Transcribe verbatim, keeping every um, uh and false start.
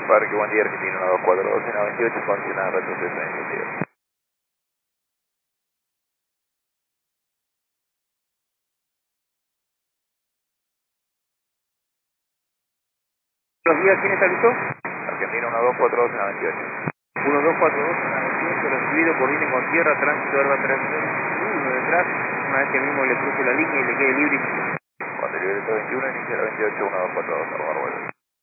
Parque, buen día, Argentina uno dos cuatro dos, en veintiocho, condicionada retroceso en iniciativa. ¿Los días quién está listo? Argentina uno dos cuatro dos, en veintiocho. uno dos cuatro dos, en veintiocho, recibido, coordine con tierra, tránsito, herba tres uno detrás, una vez que mismo le cruce la línea y le quede libre. Cuando libre veintiuno, inicia la veintiocho, uno dos cuatro dos, a bordo.